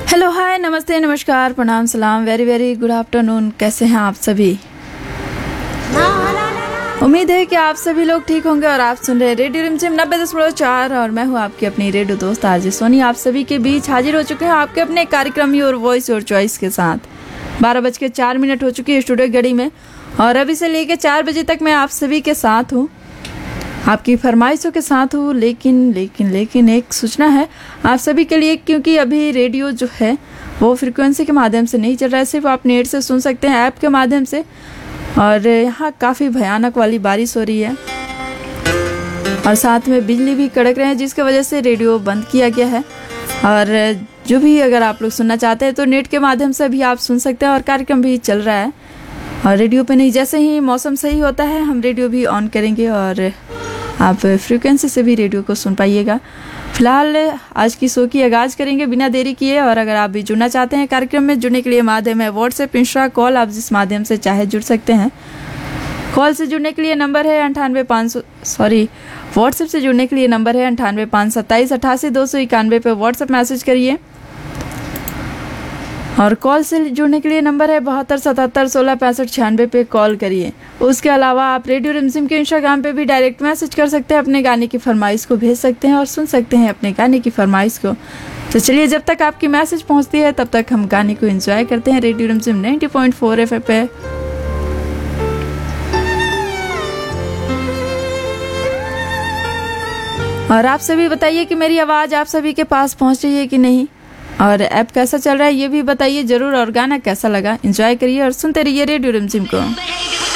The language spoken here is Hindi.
हेलो, हाय, नमस्ते, नमस्कार, प्रणाम, सलाम, वेरी वेरी गुड आफ्टरनून। कैसे हैं आप सभी? उम्मीद है कि आप सभी लोग ठीक होंगे और आप सुन रहे हैं रेडियो रिमझिम 90.4 और मैं हूं आपकी अपनी रेडियो दोस्त आरजे सोनी। आप सभी के बीच हाजिर हो चुके हैं आपके अपने कार्यक्रम योर वॉइस योर चॉइस के साथ। 12:04 हो चुकी है स्टूडियो घड़ी में और अभी से लेकर 4 बजे तक मैं आप सभी के साथ हूँ, आपकी फरमाइशों के साथ हूँ। लेकिन एक सूचना है आप सभी के लिए, क्योंकि अभी रेडियो जो है वो फ्रीक्वेंसी के माध्यम से नहीं चल रहा है, सिर्फ आप नेट से सुन सकते हैं ऐप के माध्यम से। और यहाँ काफ़ी भयानक वाली बारिश हो रही है और साथ में बिजली भी कड़क रहे हैं, जिसकी वजह से रेडियो बंद किया गया है। और जो भी अगर आप लोग सुनना चाहते हैं तो नेट के माध्यम से भी आप सुन सकते हैं और कार्यक्रम भी चल रहा है और रेडियो पे नहीं। जैसे ही मौसम सही होता है हम रेडियो भी ऑन करेंगे और आप फ्रीक्वेंसी से भी रेडियो को सुन पाइएगा। फिलहाल आज की शो की आगाज़ करेंगे बिना देरी किए। और अगर आप भी जुड़ना चाहते हैं कार्यक्रम में, जुड़ने के लिए माध्यम है व्हाट्सएप, इंस्टा, कॉल, आप जिस माध्यम से चाहे जुड़ सकते हैं। कॉल से जुड़ने के लिए नंबर है व्हाट्सएप से जुड़ने के लिए नंबर है 9857288291 पे व्हाट्सएप मैसेज करिए। और कॉल से जुड़ने के लिए नंबर है 7277166596 पे कॉल करिए। उसके अलावा आप रेडियो रिमझिम के इंस्टाग्राम पे भी डायरेक्ट मैसेज कर सकते हैं, अपने गाने की फरमाइश को भेज सकते हैं और सुन सकते हैं अपने गाने की फरमाइश को। तो चलिए, जब तक आपकी मैसेज पहुंचती है तब तक हम गाने को एंजॉय करते हैं रेडियो रिमझिम 90.4 एफएम पे। और आप सभी बताइए कि मेरी आवाज़ आप सभी के पास पहुंच रही है कि नहीं, और ऐप कैसा चल रहा है ये भी बताइए ज़रूर, और गाना कैसा लगा। एंजॉय करिए और सुनते रहिए रेडियो रिमझिम को।